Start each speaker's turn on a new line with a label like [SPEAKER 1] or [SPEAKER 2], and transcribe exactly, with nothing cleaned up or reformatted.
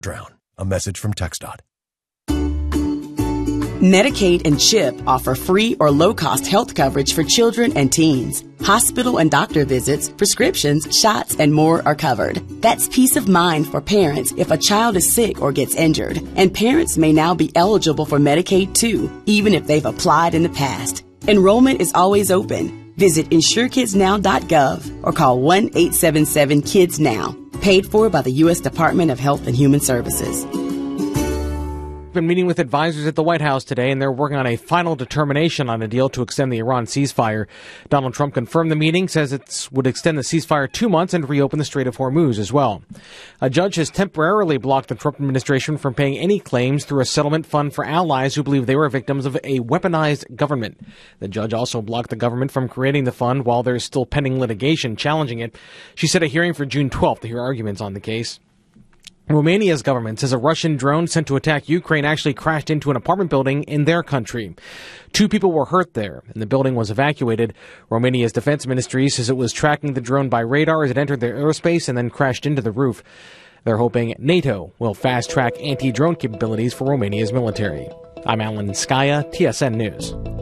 [SPEAKER 1] drown. A message from TxDOT.
[SPEAKER 2] Medicaid and CHIP offer free or low-cost health coverage for children and teens. Hospital and doctor visits, prescriptions, shots, and more are covered. That's peace of mind for parents if a child is sick or gets injured. And parents may now be eligible for Medicaid too, even if they've applied in the past. Enrollment is always open. Visit insure kids now dot gov or call one eight seven seven kids now. Paid for by the U S Department of Health and Human Services.
[SPEAKER 3] Been meeting with advisors at the White House today, and they're working on a final determination on a deal to extend the Iran ceasefire. Donald Trump confirmed the meeting, says it would extend the ceasefire two months and reopen the Strait of Hormuz as well. A judge has temporarily blocked the Trump administration from paying any claims through a settlement fund for allies who believe they were victims of a weaponized government. The judge also blocked the government from creating the fund while there's still pending litigation challenging it. She set a hearing for June twelfth to hear arguments on the case. Romania's government says a Russian drone sent to attack Ukraine actually crashed into an apartment building in their country. Two people were hurt there, and the building was evacuated. Romania's defense ministry says it was tracking the drone by radar as it entered their airspace and then crashed into the roof. They're hoping NATO will fast-track anti-drone capabilities for Romania's military. I'm Alan Skaya, T S N News.